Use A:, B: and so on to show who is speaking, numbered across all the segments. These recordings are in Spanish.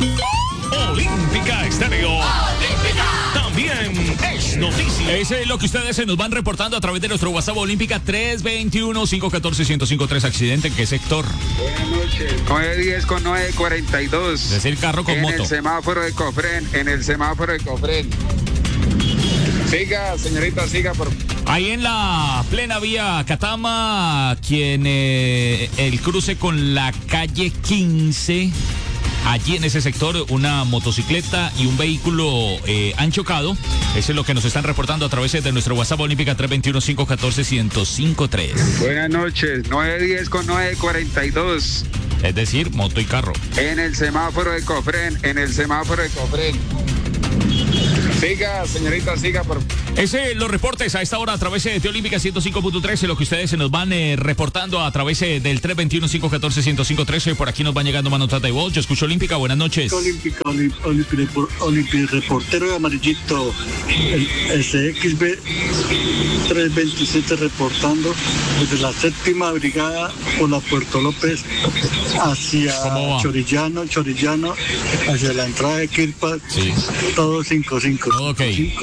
A: Olímpica Estéreo. También es noticia.
B: Ese es lo que ustedes se nos van reportando a través de nuestro WhatsApp Olímpica 321-514-1053. ¿Accidente en qué sector?
C: Buenas noches. 910 con 942.
B: Es decir, carro con moto.
C: En el semáforo de Cofrén. Siga, señorita, siga, por favor.
B: Ahí en la plena vía Catama, el cruce con la calle 15. Allí en ese sector una motocicleta y un vehículo han chocado. Eso es lo que nos están reportando a través de nuestro WhatsApp Olímpica 321-514-1053.
C: Buenas noches, 910 con 942.
B: Es decir, moto y carro.
C: En el semáforo de Cofrén. Siga, señorita, siga, por favor.
B: Los reportes a esta hora a través de Olímpica 105.3, lo que ustedes se nos van reportando a través del 321-514-1053. Por aquí nos van llegando más notas de voz. Yo escucho Olímpica, buenas noches.
D: Olímpica, reportero de amarillito, el SXB 327 reportando desde la 7ª brigada por la Puerto López hacia Chorillano, hacia la entrada de Quilpas, sí. Todo 55.
B: Ok.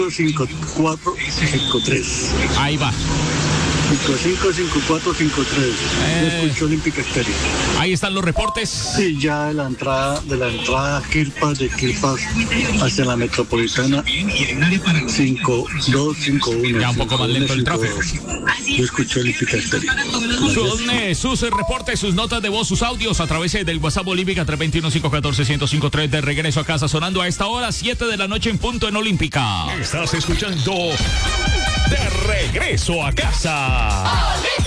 D: 55453.
B: Ahí va.
D: 555453. Escucho Olímpica Estéreo.
B: Ahí están los reportes.
D: Sí, ya de la entrada a Quilpas, de Quilpas hacia la metropolitana 5251.
B: Ya un poco más lento el tráfico.
D: Yo escucho Olímpica Estéreo.
B: Son sus reportes, sus notas de voz, sus audios a través del WhatsApp Olímpica 321-514-1053. De regreso a casa sonando a esta hora, 7 de la noche en punto en Olímpica.
A: Estás escuchando De Regreso a Casa.